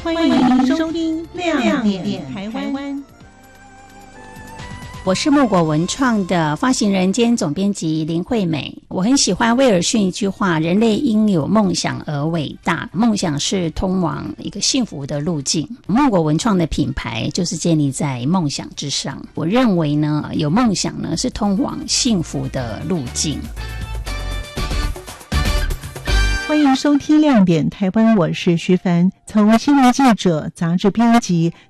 欢迎收听亮点台湾。 我是木果文创的发行人兼总编辑林惠美。我很喜欢威尔逊一句话：人类因有梦想而伟大，梦想是通往一个幸福的路径。木果文创的品牌就是建立在梦想之上。我认为呢，有梦想呢是通往幸福的路径。 欢迎收听亮点台湾，我是徐凡。从新闻记者、杂志编辑